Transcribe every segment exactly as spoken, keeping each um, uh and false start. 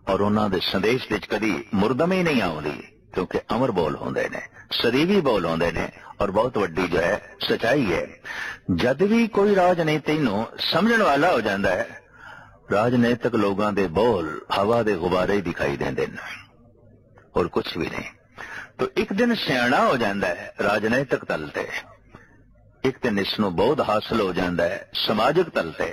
और उन्हां दे संदेश विच कदी मुरदमी नहीं आउंदी, क्योंकि अमर बोल होंदे ने, सदीवी बोल होंदे ने और बहुत वड्डी जो है सच्चाई है। जद भी कोई राजनीति नूं समझण वाला हो जांदा है, राजनीतिक लोगों दे बोल हवा दे गुब्बारे ही दिखाई देंदे ने और कुछ भी नहीं। तो एक दिन सियाणा हो जाता है राजनीतिक तल ते, एक दिन इसनूं बोध हासिल हो जाता है समाजिक तल ते,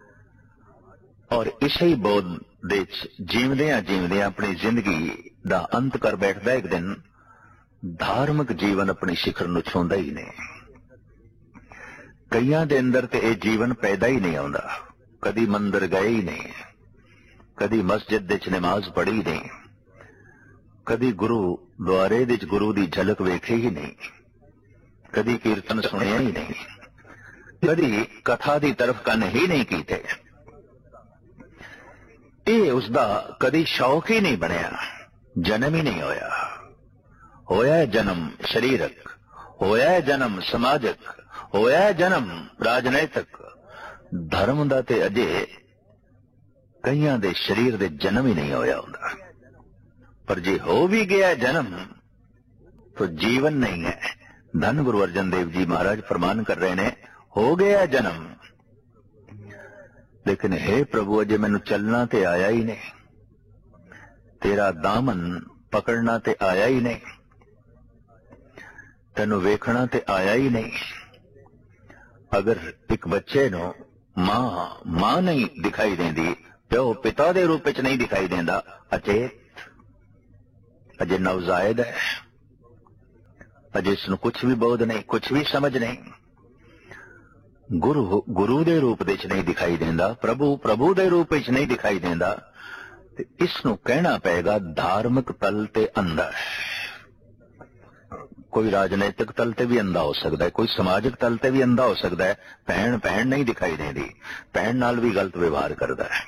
और इसे बोध दे जीवदियां जीवदियां अपनी जिंदगी दा अंत कर बैठदा एक दिन धार्मिक जीवन अपनी शिखर नूं छूंदा ही नहीं। कईयां दे अंदर ते इह जीवन पैदा ही नहीं आउंदा, कदी मंदिर गए ही नहीं, कदी मस्जिद दे च नमाज पढ़ी नहीं, कदी गुरु द्वारे दे च गुरु दी झलक वेखी ही नहीं, कदी कीर्तन सुनिया ही नहीं, कदी कथा दी तरफ कन ही नहीं कीते। ये उसदा कदी शौक ही नहीं बनया, जन्म ही नहीं होया। होया है जन्म शरीरक, होया है जन्म समाजिक, होया है जन्म राजनैतिक। धर्म दा ते अजे कईयां दे शरीर दे जन्म ही नहीं होया हुंदा। पर जे हो भी गया जन्म तो जीवन नहीं है। धन गुरु अर्जन देव जी महाराज फरमान कर रहे ने, हो गया जन्म, लेकिन हे प्रभु अजे मैनू चलना ते आया ही नहीं, तेरा दामन पकड़ना ते आया ही नहीं, तेनू वेखना ते आया ही नहीं। अगर एक बच्चे नो मां मां नहीं दिखाई देंदी, प्यो पिता दे रूप च नहीं दिखाई देंदा, अचे अजे नवजायद है, अजे इसनू कुछ भी बोध नहीं, कुछ भी समझ नहीं। गुरु गुरु दे रूप दे च नहीं दिखाई देंदा, प्रभु प्रभु दे रूप च नहीं दिखाई देंदा, ते इसनू कहना पेगा धार्मिक तल ते अंधा है। कोई राजनीतिक तल ते भी अंधा हो सकता है, कोई समाजिक तल ते भी अंधा हो सकता है। भैन भैन नहीं दिखाई देंदी, भैन नाल भी गलत व्यवहार करता है।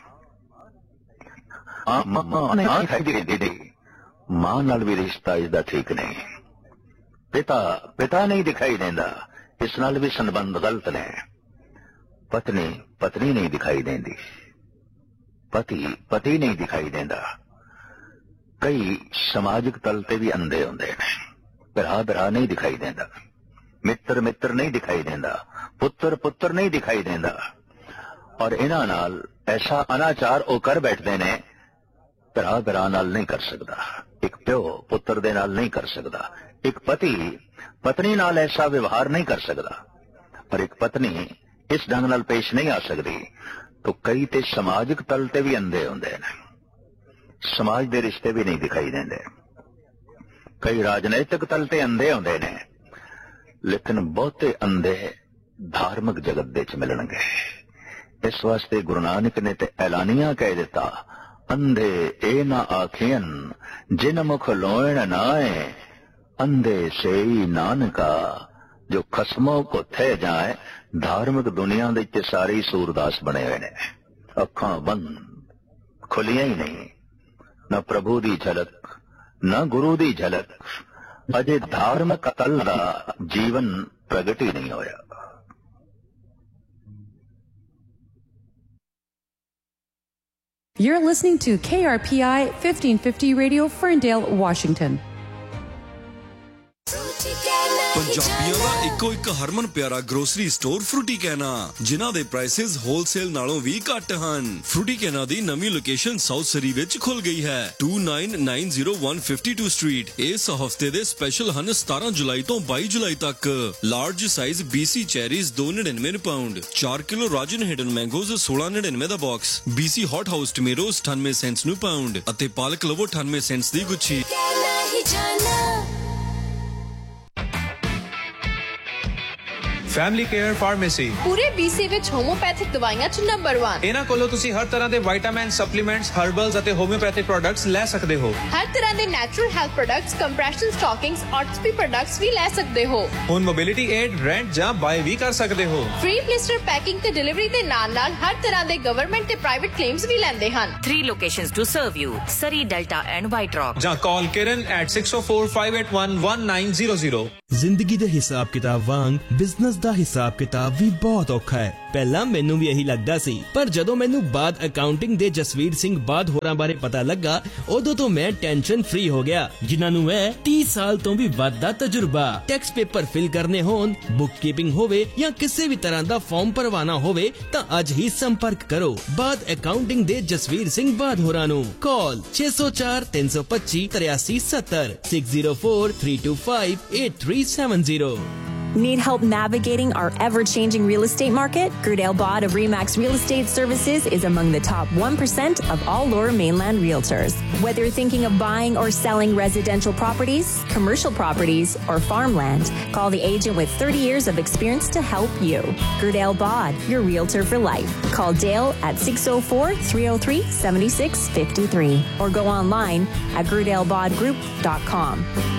आ, मां नहीं दिखाई देंदी, मां नाल भी रिश्ता इसदा ठीक नहीं। पिता पिता नहीं दिखाई देंदा, इस नाल भी संबंध गलत ने। पत्नी पत्नी नहीं दिखाई देंदी, पति पति नहीं दिखाई देंदा। कई समाजिक तल ते भी अंधे होंदे ने, भरा भरा नहीं दिखाई देंदा, मित्र मित्र नहीं दिखाई देंदा, पुत्र पुत्र नहीं दिखाई देंदा। और इन्हां नाल ऐसा अनाचार ओ कर बैठदे ने, भरा भरा नाल नहीं कर सकदा, एक प्यो पुत्र दे नाल नहीं कर सकदा, एक पति पत्नी नाल ऐसा व्यवहार नहीं कर सकदा, पर एक पत्नी इस ढंग नाल पेश नहीं आ सकती। तो कई ते समाजिक तल ते भी अंधे होंदे ने, समाज दे रिश्ते भी नहीं दिखाई देंदे। कई राजनैतिक तल ते अंधे होंदे ने, लेकिन बहुते अंधे धार्मिक जगत दे च मिलणगे। इस वास्ते गुरु नानक ने ते ऐलानिया कह दिता, अंधे ए ना आखियन जिन मुख लोयण नाए, अंधे से ही नानका जो खसमों को थे जाए। धार्मिक दुनिया दे सारे सूरदास बने हुए ने, अखां बंद खुलियां ही नहीं, न प्रभु दी झलक न गुरु दी झलक। अजे धार्मिक तल दा जीवन प्रगट ही नहीं होया। You're listening to K R P I fifteen fifty Radio, Ferndale, Washington. पंजाबियों का इको एक हरमन प्यारा ग्रोसरी स्टोर फ्रूटी कहना, जिन्हां दे प्राइसेस होलसेल नालों भी घट हन। फ्रूटी कहना दी नवी लोकेशन साउथ सरी विच खुल गई है, to nine nine zero one fifty to street. इस हफ्ते दे स्पेशल हन सतारह जुलाई तो बाई जुलाई तक। लार्ज साइज बीसी चेरीज दो निन्यानवे पाउंड, चार किलो राजन हिडन मैंगोज सोलह निन्यानवे दा box, BC hot house tomatoes अठानवे सेंट्स नू पाउंड अते पालक लवो अठानवे सेंट्स दी गुच्छी। फैमिली केयर फार्मेसी पूरे बीसी विच होम्योपैथिक दवाइयां च नंबर वन। इन्हां कोलों तुसी हर तरह दे विटामिन सप्लीमेंट्स, हर्बल्स अते होम्योपैथिक प्रोडक्ट्स ले सकदे हो। हर तरह दे natural health products, compression stockings, ऑर्थोपी products भी ले सकदे हो। हुण मोबिलिटी एड रेंट जां बाय भी कर सकदे हो। फ्री ब्लिस्टर पैकिंग ते डिलीवरी दे नाल नाल हर तरह दे गवर्नमेंट ते प्राइवेट क्लेम्स भी लैंदे हन। Three locations to serve you: Surrey, Delta and White Rock. जां call Kiran at six oh four five eight one one nine zero zero। जिंदगी दे हिसाब किताब वांग बिजनेस ਦਾ ਹਿਸਾਬ ਕਿਤਾਬ ਵੀ ਬਹੁਤ ਔਖਾ ਹੈ। ਪਹਿਲਾਂ ਮੈਨੂੰ ਵੀ ਇਹੀ ਲੱਗਦਾ ਸੀ, ਪਰ ਜਦੋਂ ਮੈਨੂੰ ਬਾਦ ਅਕਾਊਂਟਿੰਗ ਦੇ ਜਸਵੀਰ ਸਿੰਘ ਬਾਦ ਹੋਰਾਂ ਬਾਰੇ ਪਤਾ ਲੱਗਾ, ਉਦੋਂ ਤੋਂ ਮੈਂ ਟੈਨਸ਼ਨ ਫ੍ਰੀ ਹੋ ਗਿਆ, ਜਿਨ੍ਹਾਂ ਨੂੰ ਹੈ तीस ਸਾਲ ਤੋਂ ਵੀ ਵੱਧ ਦਾ ਤਜਰਬਾ। ਟੈਕਸ ਪੇਪਰ ਫਿਲ ਕਰਨੇ ਹੋਣ, ਬੁੱਕ ਕੀਪਿੰਗ ਹੋਵੇ ਜਾਂ ਕਿਸੇ ਵੀ ਤਰ੍ਹਾਂ ਦਾ ਫਾਰਮ ਭਰਵਾना ਹੋਵੇ ਤਾਂ ਅੱਜ ਹੀ ਸੰਪਰਕ ਕਰੋ ਬਾਦ ਅਕਾਊਂਟਿੰਗ ਦੇ ਜਸਵੀਰ ਸਿੰਘ ਬਾਦ ਹੋਰਾਂ ਨੂੰ। ਕਾਲ छह zero चार तीन सौ पच्चीस तिरासी सत्तर six zero four three two five eight three seven zero। Need help navigating our ever-changing real estate market? Gerdale Bod of Remax Real Estate Services is among the top one percent of all Lower Mainland realtors. Whether you're thinking of buying or selling residential properties, commercial properties, or farmland, call the agent with thirty years of experience to help you. Gerdale Bod, your realtor for life. Call Dale at six zero four three zero three seven six five three or go online at gerdale bod group dot com.